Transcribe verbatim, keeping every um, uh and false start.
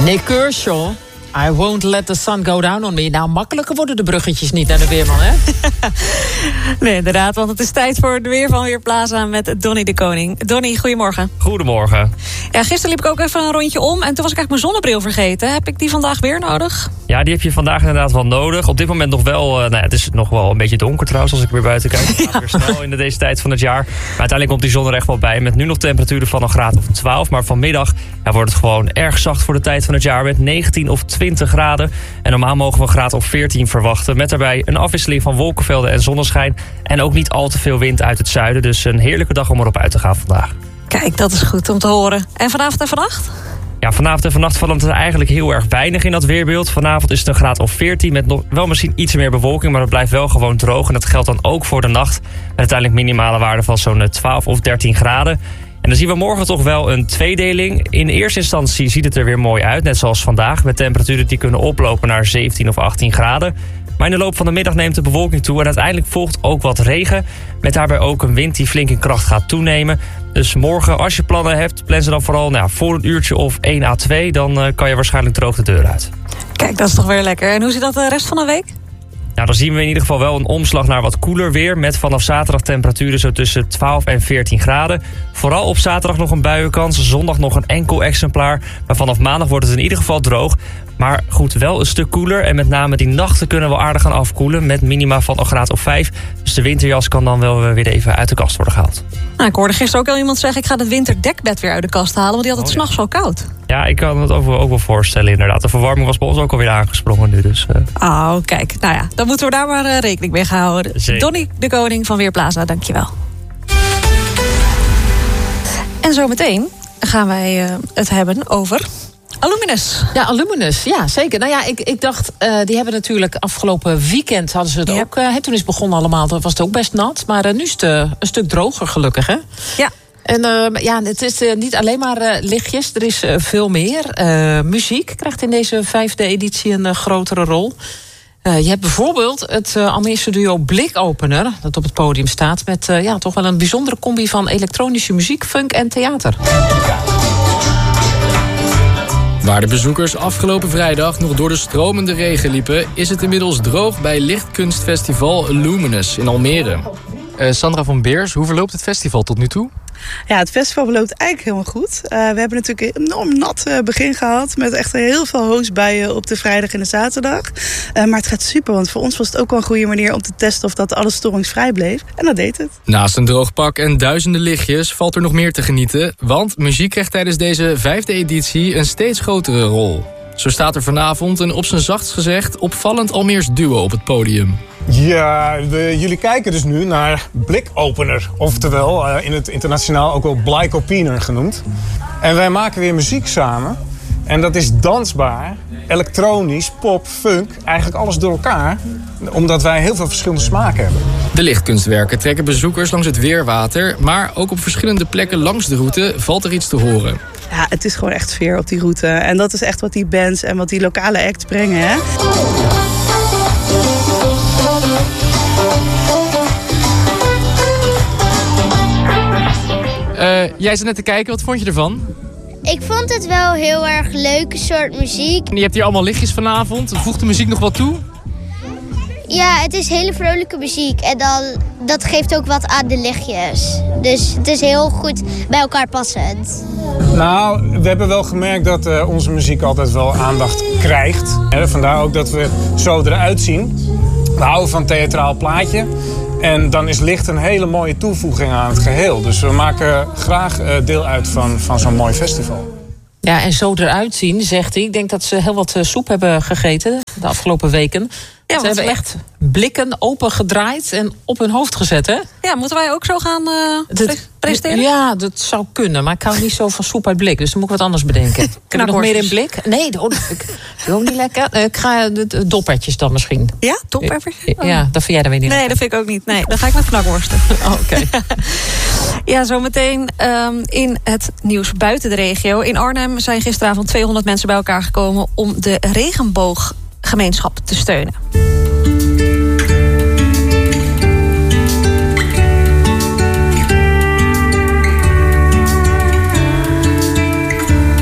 Nick Kershaw, I won't let the sun go down on me. Nou, makkelijker worden de bruggetjes niet naar de weerman, hè? Nee, inderdaad, want het is tijd voor de weer van Weerplaza met Donnie de Koning. Donnie, goedemorgen. Goedemorgen. Ja, gisteren liep ik ook even een rondje om en toen was ik eigenlijk mijn zonnebril vergeten. Heb ik die vandaag weer nodig? Ja, die heb je vandaag inderdaad wel nodig. Op dit moment nog wel, uh, nou ja, het is nog wel een beetje donker trouwens als ik weer buiten kijk. Het gaat ja. weer snel in deze tijd van het jaar. Maar uiteindelijk komt die zon er echt wel bij. Met nu nog temperaturen van een graad of twaalf. Maar vanmiddag ja, wordt het gewoon erg zacht voor de tijd van het jaar. Met negentien of twintig graden. En normaal mogen we een graad of veertien verwachten. Met daarbij een afwisseling van wolkenvelden en zonneschijn. En ook niet al te veel wind uit het zuiden. Dus een heerlijke dag om erop uit te gaan vandaag. Kijk, dat is goed om te horen. En vanavond en vannacht? Ja, vanavond en vannacht valt het eigenlijk heel erg weinig in dat weerbeeld. Vanavond is het een graad of veertien met nog wel misschien iets meer bewolking. Maar het blijft wel gewoon droog. En dat geldt dan ook voor de nacht. Met uiteindelijk minimale waarde van zo'n twaalf of dertien graden. En dan zien we morgen toch wel een tweedeling. In eerste instantie ziet het er weer mooi uit, net zoals vandaag. Met temperaturen die kunnen oplopen naar zeventien of achttien graden. Maar in de loop van de middag neemt de bewolking toe. En uiteindelijk volgt ook wat regen. Met daarbij ook een wind die flink in kracht gaat toenemen. Dus morgen, als je plannen hebt, plan ze dan vooral nou, voor een uurtje of één à twee. Dan uh, kan je waarschijnlijk droog de deur uit. Kijk, dat is toch weer lekker. En hoe zit dat de rest van de week? Nou, dan zien we in ieder geval wel een omslag naar wat koeler weer. Met vanaf zaterdag temperaturen zo tussen twaalf en veertien graden. Vooral op zaterdag nog een buienkans. Zondag nog een enkel exemplaar. Maar vanaf maandag wordt het in ieder geval droog. Maar goed, wel een stuk koeler. En met name die nachten kunnen wel aardig gaan afkoelen. Met minima van een graad of vijf. Dus de winterjas kan dan wel weer even uit de kast worden gehaald. Nou, ik hoorde gisteren ook al iemand zeggen, ik ga het winterdekbed weer uit de kast halen. Want die had het oh, 's nachts ja. wel koud. Ja, ik kan het ook wel, ook wel voorstellen inderdaad. De verwarming was bij ons ook alweer aangesprongen nu. Dus, uh... Oh, kijk. Nou ja, dan moeten we daar maar uh, rekening mee gaan houden. Zeker. Donnie de Koning van Weerplaza, dankjewel. En zometeen gaan wij uh, het hebben over Aluminus. Ja, Aluminus. Ja, zeker. Nou ja, ik, ik dacht, uh, die hebben natuurlijk afgelopen weekend hadden ze het ja. ook. Uh, toen is het begonnen allemaal, was het ook best nat. Maar uh, nu is het uh, een stuk droger gelukkig, hè? Ja. En uh, ja, het is uh, niet alleen maar uh, lichtjes, er is uh, veel meer. Uh, muziek krijgt in deze vijfde editie een uh, grotere rol. Uh, je hebt bijvoorbeeld het uh, Almeerse duo Blikopener, dat op het podium staat, met uh, ja, toch wel een bijzondere combi van elektronische muziek, funk en theater. Waar de bezoekers afgelopen vrijdag nog door de stromende regen liepen, is het inmiddels droog bij Lichtkunstfestival Luminous in Almere. Uh, Sandra van Beers, hoe verloopt het festival tot nu toe? Ja, het festival verloopt eigenlijk helemaal goed. Uh, we hebben natuurlijk een enorm nat uh, begin gehad. Met echt heel veel hoosbuien op de vrijdag en de zaterdag. Uh, maar het gaat super, want voor ons was het ook wel een goede manier om te testen of dat alles storingsvrij bleef. En dat deed het. Naast een droog pak en duizenden lichtjes valt er nog meer te genieten. Want muziek krijgt tijdens deze vijfde editie een steeds grotere rol. Zo staat er vanavond een op zijn zachtst gezegd opvallend Almeers duo op het podium. Ja, de, jullie kijken dus nu naar Blikopener. Oftewel, uh, in het internationaal ook wel Blikopener genoemd. En wij maken weer muziek samen. En dat is dansbaar, elektronisch, pop, funk, eigenlijk alles door elkaar. Omdat wij heel veel verschillende smaken hebben. De lichtkunstwerken trekken bezoekers langs het Weerwater. Maar ook op verschillende plekken langs de route valt er iets te horen. Ja, het is gewoon echt sfeer op die route. En dat is echt wat die bands en wat die lokale acts brengen, hè? Uh, jij zit net te kijken, wat vond je ervan? Ik vond het wel heel erg leuke soort muziek. Je hebt hier allemaal lichtjes vanavond. Voegt de muziek nog wat toe? Ja, het is hele vrolijke muziek. En dan, dat geeft ook wat aan de lichtjes. Dus het is heel goed bij elkaar passend. Nou, we hebben wel gemerkt dat uh, onze muziek altijd wel aandacht krijgt. He, vandaar ook dat we zo eruit zien. We houden van een theatraal plaatje. En dan is licht een hele mooie toevoeging aan het geheel. Dus we maken graag uh, deel uit van, van zo'n mooi festival. Ja, en zo eruit zien, zegt hij. Ik denk dat ze heel wat soep hebben gegeten de afgelopen weken. Ja, ze hebben echt blikken opengedraaid en op hun hoofd gezet, hè? Ja, moeten wij ook zo gaan uh, dat, presenteren? Ja, dat zou kunnen, maar ik hou niet zo van soep uit blik. Dus dan moet ik wat anders bedenken. Kunnen we nog meer in blik? Nee, dat vind ik ook niet lekker. Ik ga de, de doppertjes dan misschien. Ja, doppertjes? Oh. Ja, dat vind jij dan weer niet Nee, lekker. dat vind ik ook niet. Nee, dan ga ik met knakworsten. Oh, oké. Okay. Ja, zometeen um, in het nieuws buiten de regio. In Arnhem zijn gisteravond tweehonderd mensen bij elkaar gekomen om de regenbooggemeenschap te steunen.